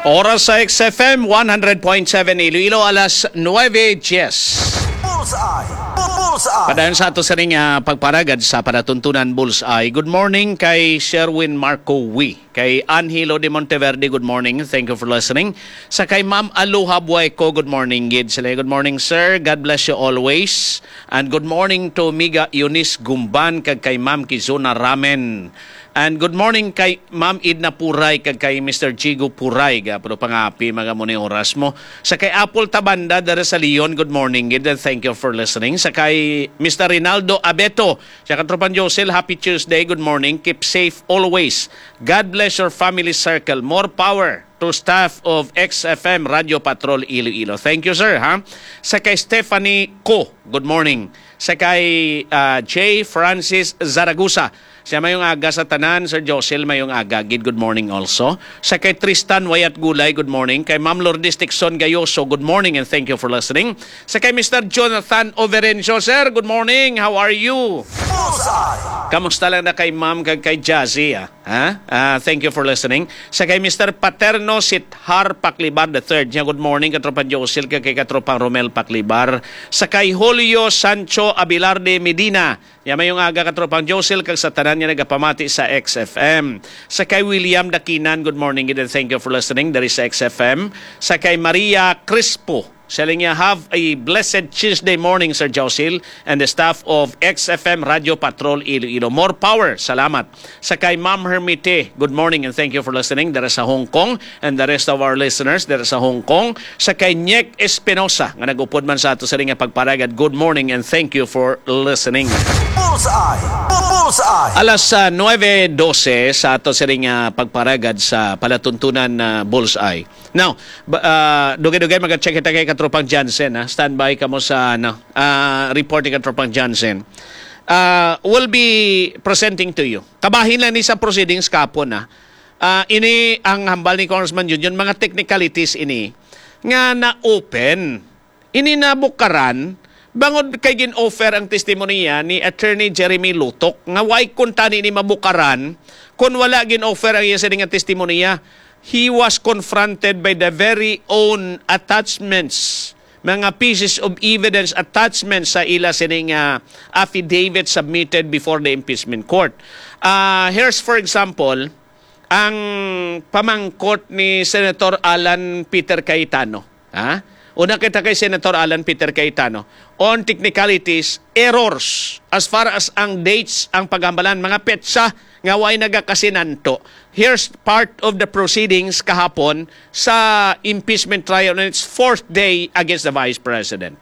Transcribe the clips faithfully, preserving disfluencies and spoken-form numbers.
Oras sa X F M one hundred point seven Iloilo, alas nueve diyes. Bullseye! Bullseye! Padayon sa ato sa ring uh, pagparagad sa panatuntunan Bullseye. Good morning kay Sherwin Marco Wi. Kay Angelo de Monteverde, good morning. Thank you for listening. Sa kay Ma'am Aloha Buayco, good morning. Gid sila. Good morning, sir. God bless you always. And good morning to Miga Eunice Gumban kag kay Ma'am Kizuna Ramen. And good morning kay Ma'am Idna Puray kag kay Mister Jigo Puray. Pero pangapi mga muna oras mo. Sa kay Apple Tabanda dara sa Leon, good morning. Gid. Thank you for listening. Sa kay Mister Rinaldo Abeto, sa katropan Josel, happy Tuesday. Good morning. Keep safe always. God bless your family circle. More power to staff of X F M Radio Patrol Iloilo. Thank you, sir. Ha? Sa kay Stephanie Ko, good morning. Sa kay uh, J. Francis Zaragoza, siya mayong aga sa tanan. Sir Josel mayong aga. Gid, good morning also. Sa kay Tristan Wayat Gulay, good morning. Kay Ma'am Lourdes Tixon Gayoso, good morning and thank you for listening. Sa kay Mister Jonathan Overencio, sir, good morning. How are you? Bullseye! Kamusta lang na kay Ma'am kag kay Jazzy, ah? Ha? Uh, thank you for listening. Sa kay Mister Paterno Sithar Paklibar the third, niya good morning katropang Josel kag kay katropang Romel Paklibar. Sa kay Julio Sancho Abilarde Medina, niya mayong aga katropang Josel kag sa tanan niya nagapamati sa X F M. Sa kay William Dakinan, good morning and thank you for listening. There is X F M. Sa kay Maria Crispo, selling niya, have a blessed Tuesday morning, Sir Josel, and the staff of X F M Radio Patrol Iloilo. More power. Salamat. Sa kay Ma'am Hermite, good morning and thank you for listening. There is sa Hong Kong and the rest of our listeners, there is sa Hong Kong. Sa kay Nyek Espinosa, nga nag-upod man sa ato sa ring pagparagad, good morning and thank you for listening. Bullseye! Bullseye! Alas uh, nueve dose sa ato sa ring uh, pagparagad sa palatuntunan na uh, Bullseye. Now, uh, dugay-dugay mag-check kita kay Katropang Jansen. Ha? Standby ka mo sa ano, uh, report ni Katropang Jansen. Uh, we'll be presenting to you. Kabahin lang ni sa proceedings kapon. Ha? Uh, ini ang hambal ni Congressman Junjun, mga technicalities ini nga na-open. Ini na bukaran bangod kay gin-offer ang testimonya ni Attorney Jeremy Lutok nga way kuntani ni mabukaran kung wala gin-offer ang iya sa nga testimonya. He was confronted by the very own attachments, mga pieces of evidence attachments sa ila sining uh, affidavit submitted before the impeachment court. Uh, here's for example, ang pamangkot ni Senator Alan Peter Cayetano. Ha? Una kita kay Senator Alan Peter Cayetano on technicalities, errors as far as ang dates, ang paghambalan, mga petsa nga way nagakasinanto. Here's part of the proceedings kahapon sa impeachment trial on its fourth day against the Vice President.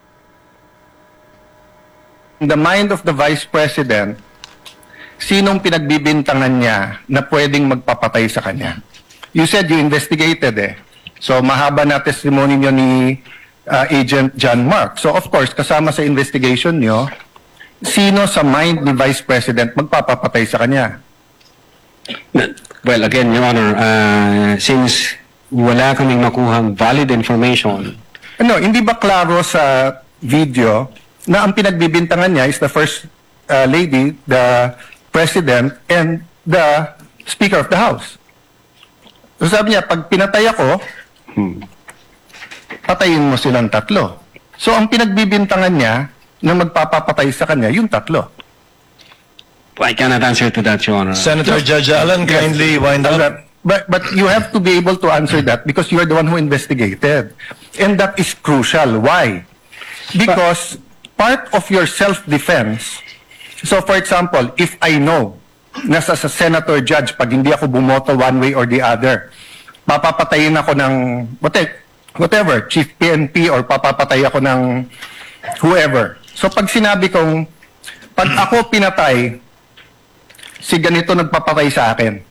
In the mind of the Vice President, sinong pinagbibintangan niya na pwedeng magpapatay sa kanya? You said you investigated eh. So mahaba na testimony niyo ni uh, Agent John Mark. So of course, kasama sa investigation niyo, sino sa mind ni Vice President magpapapatay sa kanya? Well, again, Your Honor, uh, since wala kaming makuhang valid information. Ano, hindi ba klaro sa video na ang pinagbibintangan niya is the First uh, Lady, the President, and the Speaker of the House? So sabi niya, pag pinatay ako, hmm. patayin mo silang tatlo. So ang pinagbibintangan niya na magpapapatay sa kanya, yung tatlo. I cannot answer to that, Your Honor. Senator Judge Allen, kindly wind up. But, but you have to be able to answer that because you are the one who investigated. And that is crucial. Why? Because part of your self-defense, so for example, if I know na sa, sa senator judge, pag hindi ako bumoto one way or the other, papapatayin ako ng whatever, chief P N P or papapatay ako ng whoever. So pag sinabi kong, pag ako pinatay, si ganito nagpapatay sa akin.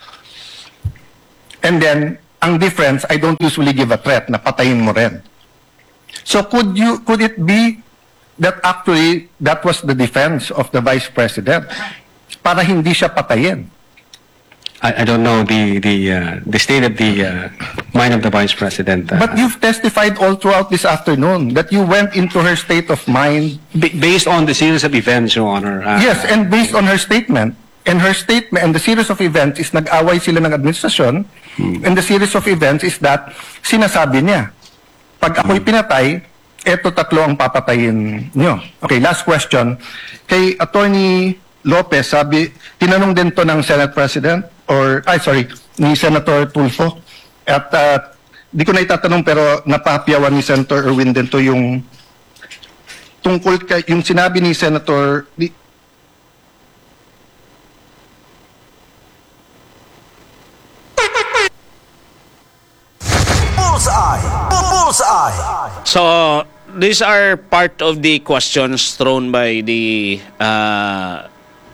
And then, ang difference, I don't usually give a threat na patayin mo rin. So could you, could it be that actually that was the defense of the Vice President para hindi siya patayin? I, I don't know the the uh, the state of the uh, mind of the Vice President. Uh, But you've testified all throughout this afternoon that you went into her state of mind. b- based on the series of events, Your Honor. Uh, Yes, and based on her statement. And her statement, and the series of events is nag-away sila ng administrasyon. And the series of events is that sinasabi niya, pag ako'y pinatay, eto tatlo ang papatayin niyo. Okay, last question. Kay Attorney Lopez, sabi, tinanong din to ng Senate President, or, ay sorry, ni Senator Tulfo. At uh, di ko na itatanong pero napapyawan ni Senator Erwin din to yung tungkol kay, yung sinabi ni Senator, di, Bullseye. Bullseye. So, these are part of the questions thrown by the uh,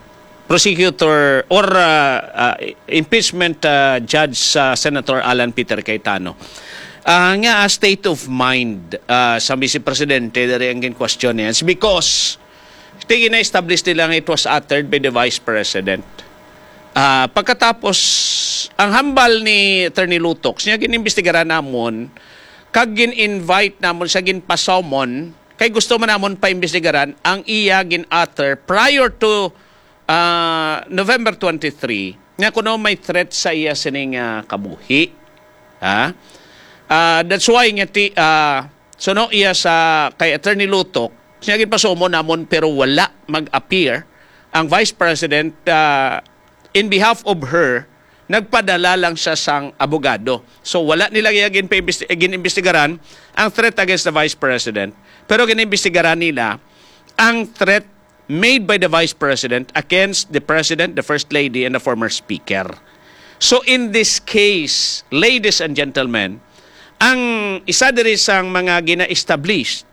prosecutor or uh, uh, impeachment uh, judge uh, Senator Alan Peter Cayetano. Uh, nga, a state of mind uh, sa Vice Presidente dari ang question niya. It's because tingin na establish nila nga it was uttered by the Vice President. Uh, pagkatapos, ang hambal ni Attorney Lutox, niya ginimbestigaran namon, kag gin-invite namon sa ginpasomon, kay gusto man namon pa-imbestigaran, ang iya gin-utter prior to uh, November twenty-three, nga kuno may threat sa iya sining uh, kabuhi. Ha? Uh, that's why nga ti, uh, so no iya sa kay Attorney Lutox, siya ginpasomon namon pero wala mag-appear ang Vice President uh, in behalf of her, nagpadala lang siya sang abogado. So wala nila ginimbestigaran ang threat against the Vice President. Pero ginimbestigaran nila ang threat made by the Vice President against the President, the First Lady, and the former Speaker. So in this case, ladies and gentlemen, ang isa diri sang mga gina-establish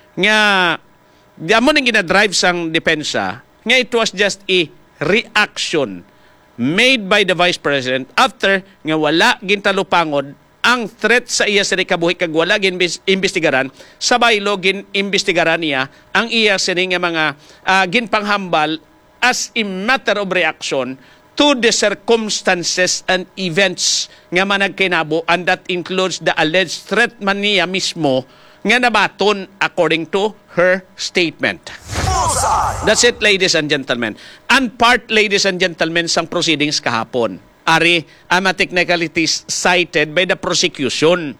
nga diamo nang gina-drive sang depensa nga it was just a reaction made by the Vice President after nga wala gintalupangod ang threat sa iya sa kabuhi kag wala ginimbestigaran sa baylo ginimbestigaran niya ang iya sini nga mga uh, ginpanghambal as a matter of reaction to the circumstances and events nga managkinabo, and that includes the alleged threat man niya mismo nga nabaton according to her statement. Bullseye. That's it, ladies and gentlemen. And part, ladies and gentlemen, sang proceedings kahapon. Ari, ang mga technicalities cited by the prosecution,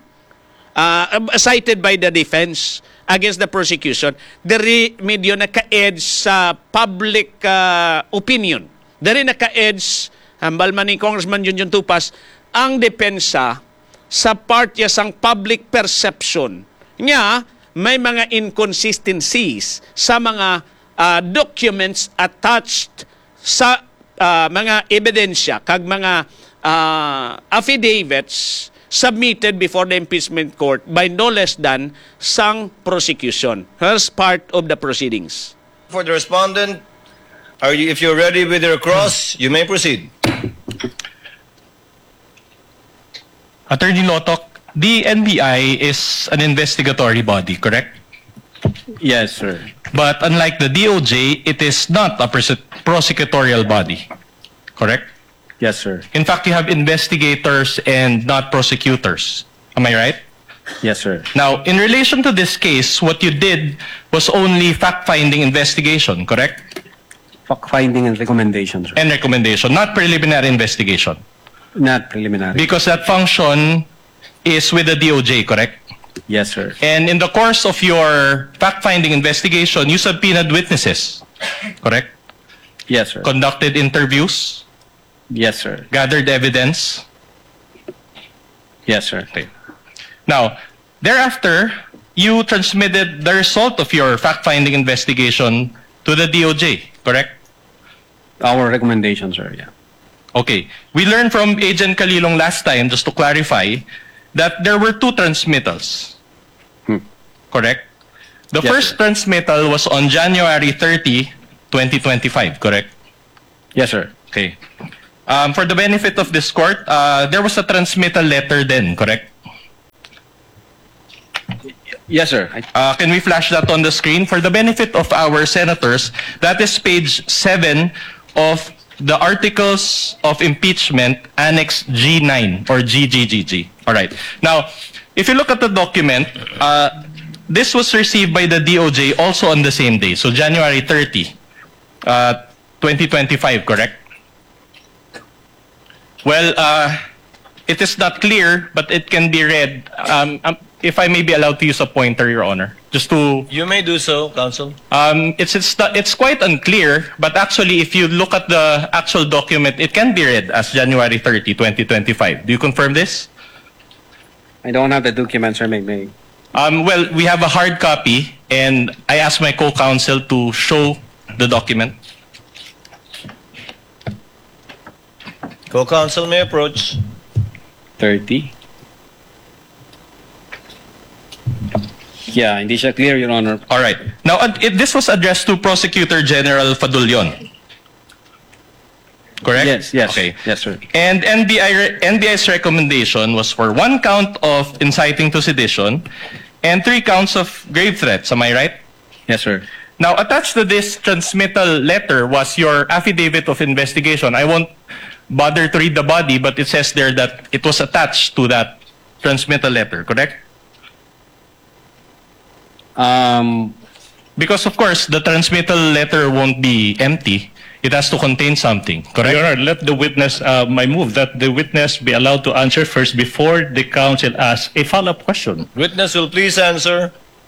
uh, cited by the defense against the prosecution, dari medyo naka-edge sa public uh, opinion. Dari naka-edge, hambal man ni Congressman Junjun Tupas, ang depensa sa part ya sang public perception nga may mga inconsistencies sa mga uh, documents attached sa uh, mga ebidensya kag mga uh, affidavits submitted before the impeachment court by no less than sang prosecution as part of the proceedings. For the respondent, are you, if you're ready with your cross, you may proceed. Attorney Lotok, the N B I is an investigatory body, correct? Yes, sir. But unlike the D O J, it is not a prose- prosecutorial body, correct? Yes, sir. In fact, you have investigators and not prosecutors. Am I right? Yes, sir. Now, in relation to this case, what you did was only fact-finding investigation, correct? Fact-finding and recommendations, sir. And recommendation, not preliminary investigation. Not preliminary. Because that function is with the D O J, correct? Yes, sir. And in the course of your fact-finding investigation, you subpoenaed witnesses, correct? Yes, sir. Conducted interviews, Yes, sir. gathered evidence. Yes, sir. Okay. Now, thereafter, you transmitted the result of your fact-finding investigation to the D O J, correct? Our recommendations, sir, yeah. Okay. We learned from Agent Kalilong last time, just to clarify, that there were two transmittals. Hmm. Correct? The Yes, first sir. transmittal was on January thirtieth, twenty twenty-five, correct? Yes, sir. Okay. Um, for the benefit of this court, uh, there was a transmittal letter then, correct? Yes, sir. I, Uh, can we flash that on the screen? For the benefit of our senators, that is page seven of the Articles of Impeachment, Annex G nine or G G G G. All right. Now, if you look at the document, uh, this was received by the D O J also on the same day, so January thirtieth, uh, twenty twenty-five, correct? Well, uh, it is not clear, but it can be read. Um, um, if I may be allowed to use a pointer, Your Honor, just to. You may do so, counsel. Um, it's it's not- it's quite unclear, but actually, if you look at the actual document, it can be read as January thirtieth, twenty twenty-five. Do you confirm this? I don't have the document, sir. May, may. Um, well, we have a hard copy, and I asked my co-counsel to show the document. Co-counsel may approach. thirty. Yeah, hindi siya clear, Your Honor. All right. Now, uh, it, this was addressed to Prosecutor General Fadulyon. Correct? Yes, yes. Okay. Yes, sir. And N B I re- N B I's recommendation was for one count of inciting to sedition and three counts of grave threats. Am I right? Yes, sir. Now, attached to this transmittal letter was your affidavit of investigation. I won't bother to read the body, but it says there that it was attached to that transmittal letter, correct? Um, Because, of course, the transmittal letter won't be empty. It has to contain something, correct? Your Honor, let the witness, uh, my move that the witness be allowed to answer first before the counsel asks a follow-up question. Witness will please answer.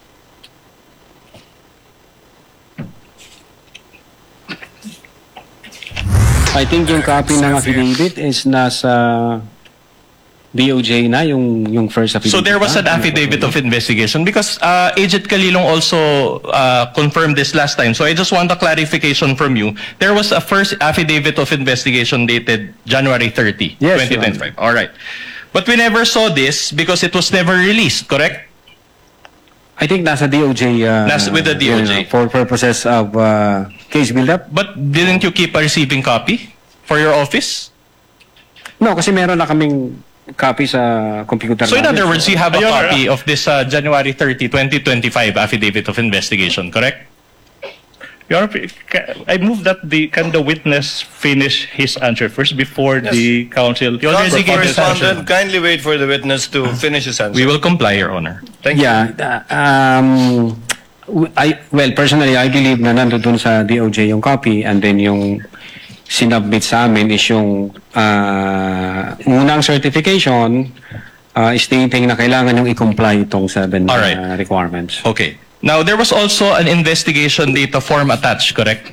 I think yung copy ng affidavit is nasa D O J na, yung, yung first affidavit. So there was an na. affidavit of investigation because uh, Agent Calilong also uh, confirmed this last time. So I just want a clarification from you. There was a first affidavit of investigation dated January thirtieth, Yes, twenty twenty-five. All right. But we never saw this because it was never released, correct? I think nasa D O J. Uh, Nasa- with the D O J. uh, for purposes of uh, case build-up. But didn't you keep a receiving copy for your office? No, kasi meron na kaming copy sa computer. So in namin. other words, you have a Your Honor, copy of this uh, January thirtieth, twenty twenty-five affidavit of investigation, correct? Your Honor, ca- I move that the can the witness finish his answer first before the counsel. You already Counsel gave for his answer. respondent, kindly wait for the witness to finish his answer. We will comply, Your Honor. Thank you. Yeah. uh, um, w- I, well, personally, I believe na nandun sa D O J yung copy and then yung sinubmit sa amin is yung uh, unang certification uh, stating na kailangan yung i-comply itong seven All right. uh, requirements. Okay. Now, there was also an investigation data form attached, correct?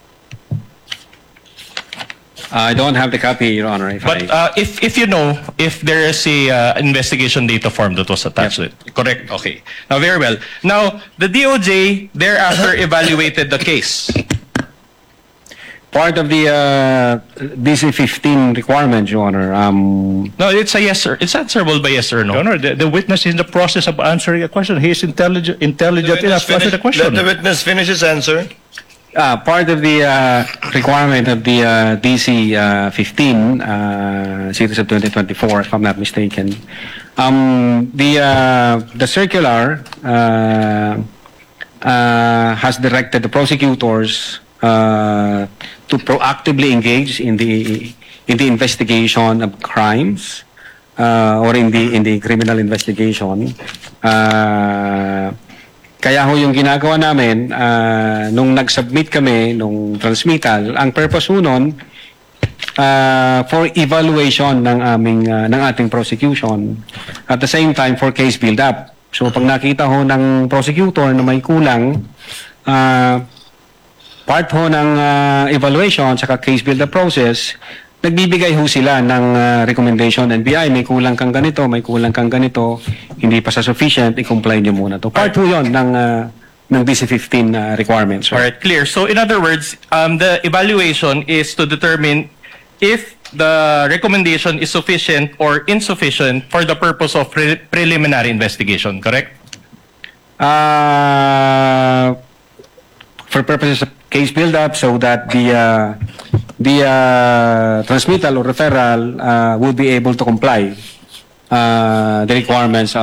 I don't have the copy, Your Honor. If But I, uh, if if you know, if there is a uh, investigation data form that was attached to it, correct? Okay. Now, very well. Now, the D O J thereafter evaluated the case. part of the uh, D C fifteen requirement, Your Honor, um, No, it's a yes, sir. It's answerable by yes or no. Your Honor, the, the witness is in the process of answering a question. He is intelligent, The intelligent witness enough to answer finish- the question. Let the witness finish his answer. Uh, part of the uh, requirement of the uh, D C uh, fifteen, uh, series of twenty twenty-four, if I'm not mistaken, um, the uh, the circular uh, uh, has directed the prosecutors uh, to proactively engage in the in the investigation of crimes uh, or in the in the criminal investigation. Uh, Kaya ho yung ginagawa namin, uh, nung nag-submit kami, nung transmittal, ang purpose ho nun, uh, for evaluation ng aming, uh, ng ating prosecution. At the same time, for case build-up. So pag nakita ho ng prosecutor na may kulang, uh, part ho ng uh, evaluation saka case build-up process, nagbibigay ho sila ng uh, recommendation N B I, may kulang kang ganito, may kulang kang ganito, hindi pa sa sufficient, i-comply nyo muna to. Part ho yun ng, uh, ng D C fifteen uh, requirements. All right, clear. So in other words, um, the evaluation is to determine if the recommendation is sufficient or insufficient for the purpose of pre- preliminary investigation, correct? Uh, for purposes of case build-up so that the uh, the uh, transmittal or referral uh, would be able to comply uh, the requirements